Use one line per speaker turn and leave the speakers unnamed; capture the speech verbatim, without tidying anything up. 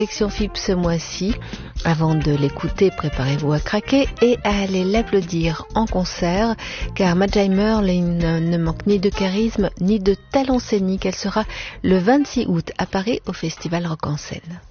Sélection F I P ce mois-ci. Avant de l'écouter, préparez-vous à craquer et à aller l'applaudir en concert, car Majai Merlin ne manque ni de charisme ni de talent scénique. Elle sera le vingt-six août à Paris au Festival Rock en Scène.